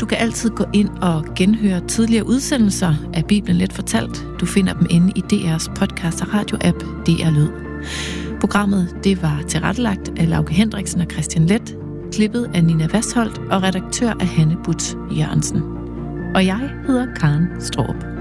du kan altid gå ind og genhøre tidligere udsendelser af Bibelen Let Fortalt. Du finder dem inde i DR's podcast og radio-app DR Lyd. Programmet det var tilrettelagt af Lauke Hendriksen og Christian Leth, klippet af Nina Vastholt og redaktør af Hanne Butt Jørgensen. Og jeg hedder Karen Straarup.